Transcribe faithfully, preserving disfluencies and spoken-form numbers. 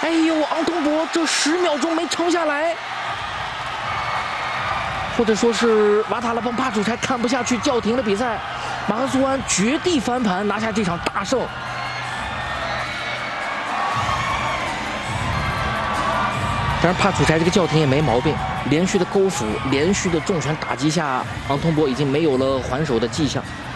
哎呦，昂通博这十秒钟没撑下来，或者说是瓦塔拉邦帕楚才看不下去，叫停了比赛。马赫苏安绝地翻盘，拿下这场大胜。当然，帕楚柴这个叫停也没毛病，连续的勾斧、连续的重拳打击下，昂通博已经没有了还手的迹象。